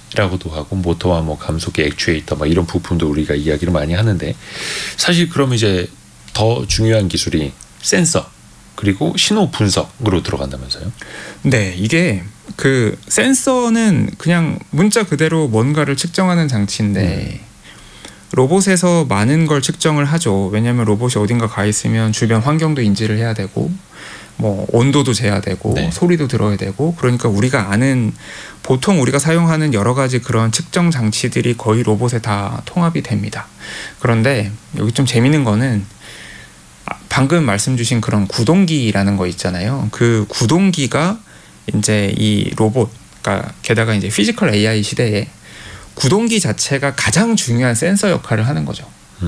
라고도 하고 모터와 뭐 감속기 액추에이터 막 이런 부품도 우리가 이야기를 많이 하는데 사실 그럼 이제 더 중요한 기술이 센서 그리고 신호 분석으로 들어간다면서요? 네, 이게 그 센서는 그냥 문자 그대로 뭔가를 측정하는 장치인데 로봇에서 많은 걸 측정을 하죠. 왜냐하면 로봇이 어딘가 가 있으면 주변 환경도 인지를 해야 되고 뭐 온도도 재야 되고 네. 소리도 들어야 되고 그러니까 우리가 아는 보통 우리가 사용하는 여러 가지 그런 측정 장치들이 거의 로봇에 다 통합이 됩니다. 그런데 여기 좀 재밌는 거는 방금 말씀 주신 그런 구동기라는 거 있잖아요. 그 구동기가 이제 이 로봇, 그러니까 게다가 이제 피지컬 AI 시대에 구동기 자체가 가장 중요한 센서 역할을 하는 거죠.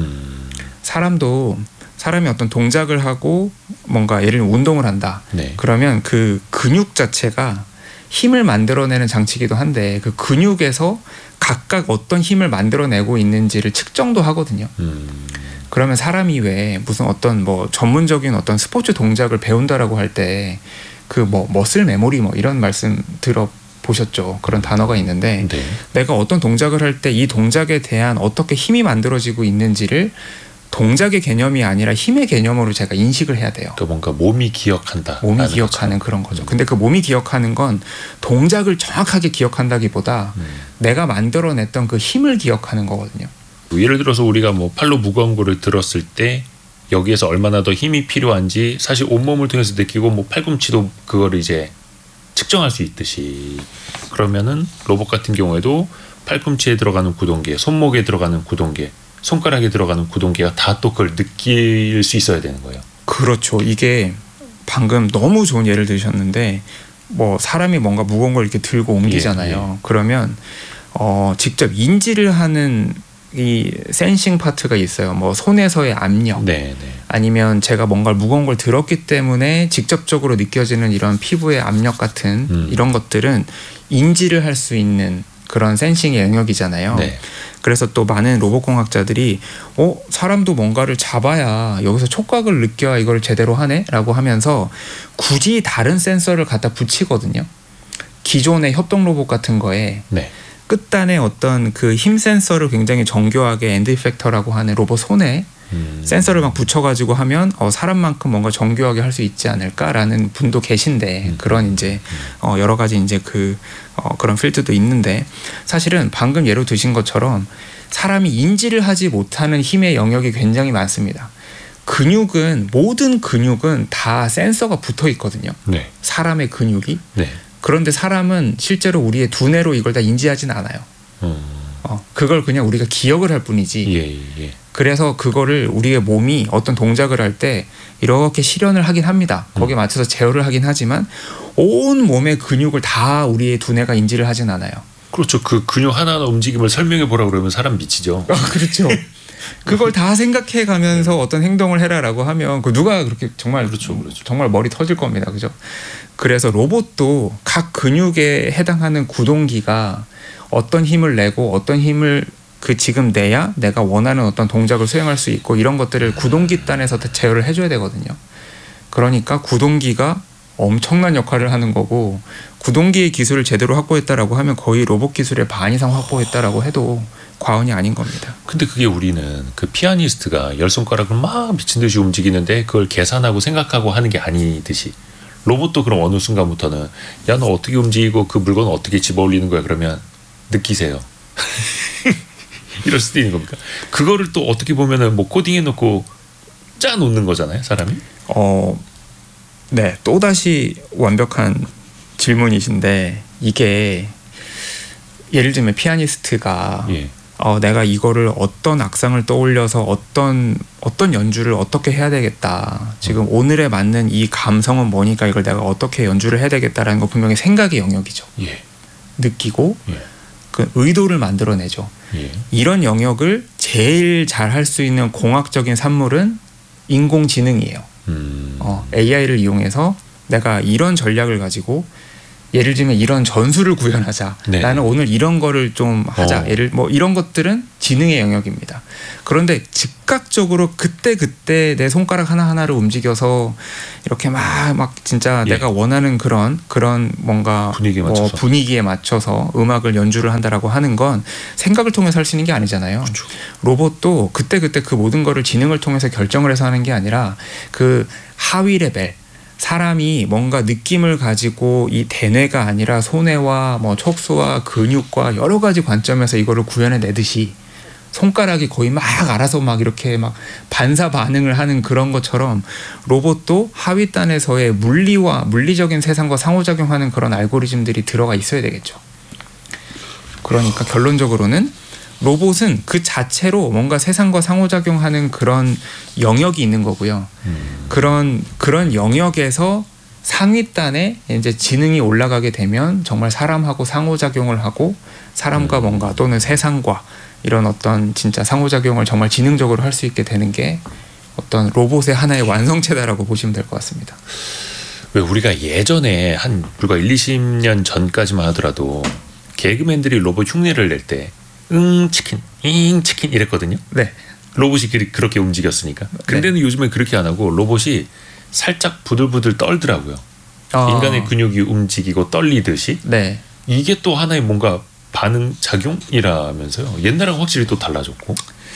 사람이 어떤 동작을 하고 뭔가 예를 들면 운동을 한다. 네. 그러면 그 근육 자체가 힘을 만들어내는 장치이기도 한데 그 근육에서 각각 어떤 힘을 만들어내고 있는지를 측정도 하거든요. 그러면 사람이 왜 무슨 어떤 뭐 전문적인 어떤 스포츠 동작을 배운다라고 할 때 그 뭐 머슬 메모리 뭐 이런 말씀 들어보셨죠? 그런 단어가 있는데 네. 내가 어떤 동작을 할 때 이 동작에 대한 어떻게 힘이 만들어지고 있는지를 동작의 개념이 아니라 힘의 개념으로 제가 인식을 해야 돼요. 또 뭔가 몸이 기억한다. 몸이 기억하는 그런 거죠. 근데 그 몸이 기억하는 건 동작을 정확하게 기억한다기보다 내가 만들어냈던 그 힘을 기억하는 거거든요. 예를 들어서 우리가 뭐 팔로 무거운 거를 들었을 때 여기에서 얼마나 더 힘이 필요한지 사실 온몸을 통해서 느끼고 뭐 팔꿈치도 그거를 이제 측정할 수 있듯이 그러면은 로봇 같은 경우에도 팔꿈치에 들어가는 구동계, 손목에 들어가는 구동계, 손가락에 들어가는 구동계가 다 또 그걸 느낄 수 있어야 되는 거예요. 그렇죠. 이게 방금 너무 좋은 예를 들으셨는데 뭐 사람이 뭔가 무거운 걸 이렇게 들고 옮기잖아요. 그러면 직접 인지를 하는 이 센싱 파트가 있어요. 뭐 손에서의 압력, 아니면 제가 뭔가 무거운 걸 들었기 때문에 직접적으로 느껴지는 이런 피부의 압력 같은 이런 것들은 인지를 할 수 있는 그런 센싱의 영역이잖아요. 그래서 또 많은 로봇공학자들이 사람도 뭔가를 잡아야 여기서 촉각을 느껴야 이걸 제대로 하네? 라고 하면서 굳이 다른 센서를 갖다 붙이거든요. 기존의 협동 로봇 같은 거에 끝단에 어떤 그 힘 센서를 굉장히 정교하게 엔드 이펙터라고 하는 로봇 손에 센서를 막 붙여가지고 하면 사람만큼 뭔가 정교하게 할 수 있지 않을까라는 분도 계신데 그런 이제 여러 가지 이제 그런 필드도 있는데 사실은 방금 예로 드신 것처럼 사람이 인지를 하지 못하는 힘의 영역이 굉장히 많습니다. 모든 근육은 다 센서가 붙어 있거든요. 사람의 근육이. 그런데 사람은 실제로 우리의 두뇌로 이걸 다 인지하진 않아요. 그걸 그냥 우리가 기억을 할 뿐이지. 그래서 그거를 우리의 몸이 어떤 동작을 할 때 이렇게 실현을 하긴 합니다. 거기에 맞춰서 제어를 하긴 하지만 온 몸의 근육을 다 우리의 두뇌가 인지를 하진 않아요. 그렇죠. 그 근육 하나하나 움직임을 설명해 보라고 그러면 사람 미치죠. 그렇죠. 그걸 다 생각해 가면서 어떤 행동을 해라라고 하면 누가 그렇게 정말 정말 머리 터질 겁니다. 그죠? 그래서 로봇도 각 근육에 해당하는 구동기가 어떤 힘을 내고 어떤 힘을 지금 내야 내가 원하는 어떤 동작을 수행할 수 있고 이런 것들을 구동기 단에서 제어를 해줘야 되거든요. 그러니까 구동기가 엄청난 역할을 하는 거고 구동기의 기술을 제대로 확보했다라고 하면 거의 로봇 기술의 반 이상 확보했다라고 해도 과언이 아닌 겁니다. 근데 그게 우리는 그 피아니스트가 열 손가락을 막 미친 듯이 움직이는데 그걸 계산하고 생각하고 하는 게 아니듯이 로봇도 그럼 어느 순간부터는 야, 너 어떻게 움직이고 그 물건 어떻게 집어 올리는 거야 그러면 느끼세요. 이럴 수도 있는 겁니까? 그거를 또 어떻게 보면은 뭐 코딩해 놓고 짜 놓는 거잖아요, 사람이. 네, 또다시 완벽한 질문이신데 이게 예를 들면 피아니스트가 내가 이거를 어떤 악상을 떠올려서 어떤 연주를 어떻게 해야 되겠다. 지금 오늘에 맞는 이 감성은 뭐니까 이걸 내가 어떻게 연주를 해야 되겠다라는 거 분명히 생각의 영역이죠. 느끼고 그 의도를 만들어내죠. 이런 영역을 제일 잘 할 수 있는 공학적인 산물은 인공지능이에요. AI를 이용해서 내가 이런 전략을 가지고 예를 들면 이런 전술을 구현하자. 네. 나는 오늘 이런 거를 좀 하자. 예를 뭐 이런 것들은 지능의 영역입니다. 그런데 즉각적으로 그때 내 손가락 하나하나를 움직여서 이렇게 막 진짜 예. 내가 원하는 그런 뭔가 분위기에 맞춰서 음악을 연주를 한다라고 하는 건 생각을 통해서 할 수 있는 게 아니잖아요. 그렇죠. 로봇도 그때 그 모든 거를 지능을 통해서 결정을 해서 하는 게 아니라 그 하위 레벨 사람이 뭔가 느낌을 가지고 이 대뇌가 아니라 소뇌와 뭐 척수와 근육과 여러 가지 관점에서 이거를 구현해내듯이 손가락이 거의 막 알아서 막 이렇게 막 반사 반응을 하는 그런 것처럼 로봇도 하위단에서의 물리적인 세상과 상호작용하는 그런 알고리즘들이 들어가 있어야 되겠죠. 그러니까 결론적으로는 로봇은 그 자체로 뭔가 세상과 상호작용하는 그런 영역이 있는 거고요. 그런 영역에서 상위단에 이제 지능이 올라가게 되면 정말 사람하고 상호작용을 하고 사람과 뭔가 또는 세상과 이런 어떤 진짜 상호작용을 정말 지능적으로 할 수 있게 되는 게 어떤 로봇의 하나의 완성체다라고 보시면 될 것 같습니다. 왜 우리가 예전에 한 불과 20년 전까지만 하더라도 개그맨들이 로봇 흉내를 낼 때 치킨, 치킨 이랬거든요. 네. 로봇이 그렇게 움직였으니까. 근데는 네. 요즘엔 그렇게 안 하고 로봇이 살짝 부들부들 떨더라고요. 인간의 근육이 움직이고 떨리듯이. 네. 이게 또 하나의 뭔가 반응 작용이라면서요. 옛날하고 확실히 또 달라졌고.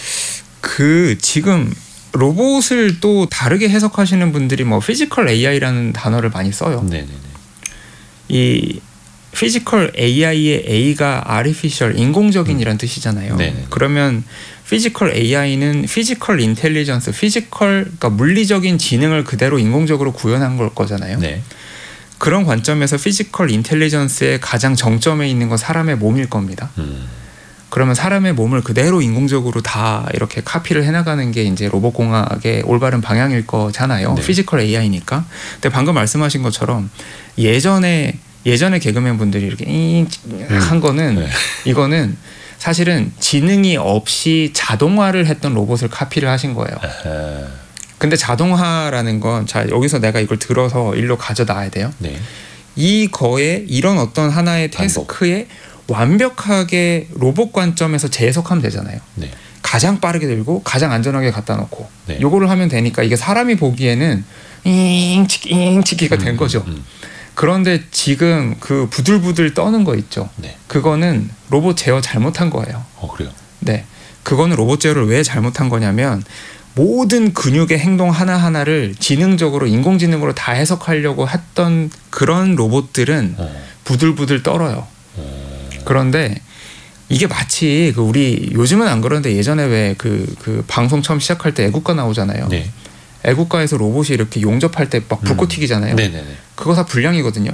지금 로봇을 또 다르게 해석하시는 분들이 뭐 피지컬 AI라는 단어를 많이 써요. 네네네. 이 피지컬 AI의 A가 artificial 인공적인이란 뜻이잖아요. 네네. 그러면 피지컬 AI는 피지컬 인텔리전스, 그러니까 물리적인 지능을 그대로 인공적으로 구현한 걸 거잖아요. 네. 그런 관점에서 피지컬 인텔리전스의 가장 정점에 있는 건 사람의 몸일 겁니다. 그러면 사람의 몸을 그대로 인공적으로 다 이렇게 카피를 해나가는 게 이제 로봇공학의 올바른 방향일 거잖아요. 네. 피지컬 AI니까. 근데 방금 말씀하신 것처럼 예전에 개그맨 분들이 이렇게 한 거는 네. 이거는 사실은 지능이 없이 자동화를 했던 로봇을 카피를 하신 거예요. 근데 자동화라는 건 자 여기서 내가 이걸 들어서 일로 가져놔야 돼요. 네. 이거에 이런 어떤 하나의 태스크에 완벽하게 로봇 관점에서 재해석하면 되잖아요. 네. 가장 빠르게 들고 가장 안전하게 갖다 놓고 네. 요거를 하면 되니까 이게 사람이 보기에는 잉치기가 된 거죠. 그런데 지금 그 부들부들 떠는 거 있죠. 네. 그거는 로봇 제어 잘못한 거예요. 그래요? 네. 그거는 로봇 제어를 왜 잘못한 거냐면 모든 근육의 행동 하나하나를 지능적으로 인공지능으로 다 해석하려고 했던 그런 로봇들은 부들부들 떨어요. 그런데 이게 마치 우리 요즘은 안 그러는데 예전에 왜 그 방송 처음 시작할 때 애국가 나오잖아요. 네. 애국가에서 로봇이 이렇게 용접할 때 막 불꽃 튀기잖아요. 네네네. 그거 다 불량이거든요.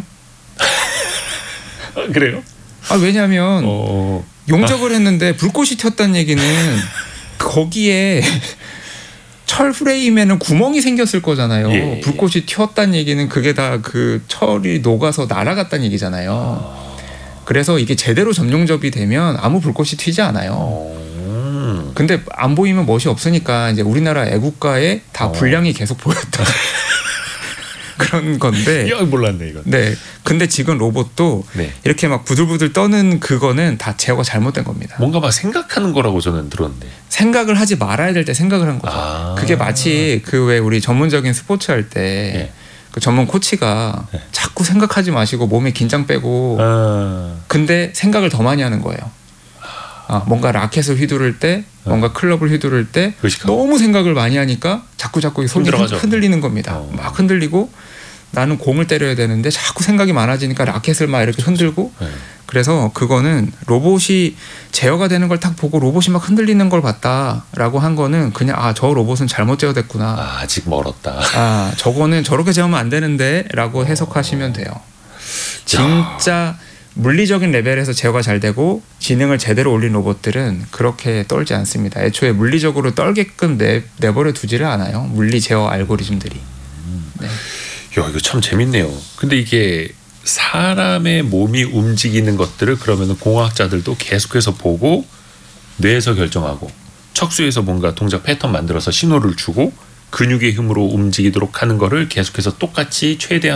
그래요? 왜냐하면 용접을 했는데 불꽃이 튀었다는 얘기는 거기에 철 프레임에는 구멍이 생겼을 거잖아요. 예. 불꽃이 튀었다는 얘기는 그게 다 그 철이 녹아서 날아갔다는 얘기잖아요. 그래서 이게 제대로 점용접이 되면 아무 불꽃이 튀지 않아요. 근데 안 보이면 멋이 없으니까 이제 우리나라 애국가에 다 불량이 계속 보였다. 그런 건데. 야, 몰랐네 이거. 네. 근데 지금 로봇도 네. 이렇게 막 부들부들 떠는 그거는 다 제어가 잘못된 겁니다. 뭔가 막 생각하는 거라고 저는 들었는데. 생각을 하지 말아야 될 때 생각을 한 거죠. 그게 마치 그 왜 우리 전문적인 스포츠 할 때 그 전문 코치가 자꾸 생각하지 마시고 몸에 긴장 빼고 근데 생각을 더 많이 하는 거예요. 뭔가 라켓을 휘두를 때 뭔가 클럽을 휘두를 때 너무 생각을 많이 하니까 자꾸 손이 흔들리는 겁니다. 막 흔들리고 나는 공을 때려야 되는데 자꾸 생각이 많아지니까 라켓을 막 이렇게 흔들고 그래서 그거는 로봇이 제어가 되는 걸 딱 보고 로봇이 막 흔들리는 걸 봤다라고 한 거는 그냥 저 로봇은 잘못 제어됐구나. 아직 멀었다. 저거는 저렇게 제어하면 안 되는데 라고 해석하시면 돼요. 진짜 물리적인 레벨에서 제어가 잘 되고 지능을 제대로 올린 로봇들은 그렇게 떨지 않습니다. 애초에 물리적으로 떨게끔 내버려 두지를 않아요. 물리 제어 알고리즘들이. 네. 야, 이거 참 재밌네요. 근데 이게 사람의 몸이 움직이는 것들을 그러면 공학자들도 계속해서 보고 뇌에서 결정하고 척수에서 뭔가 동작 패턴 만들어서 신호를 주고 근육의 힘으로 움직이도록 하는 거를 계속해서 똑같이 최대한